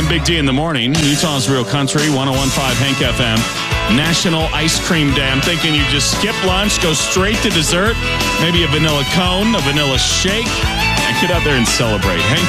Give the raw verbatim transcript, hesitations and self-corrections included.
and Big D in the morning. Utah's Real Country, one oh one point five Hank F M. National Ice Cream Day. I'm thinking you just skip lunch, go straight to dessert, maybe a vanilla cone, a vanilla shake, and get out there and celebrate. Hank